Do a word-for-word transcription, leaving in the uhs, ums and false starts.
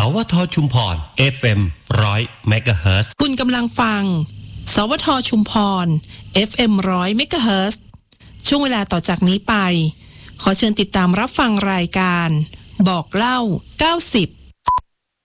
วทชุมพร เอฟ เอ็ม หนึ่งร้อย เมกะเฮิรตซ์คุณกำลังฟังสวทชุมพร เอฟ เอ็ม หนึ่งร้อย เมกะเฮิรตซ์ช่วงเวลาต่อจากนี้ไปขอเชิญติดตามรับฟังรายการบอกเล่าเก้าสิบ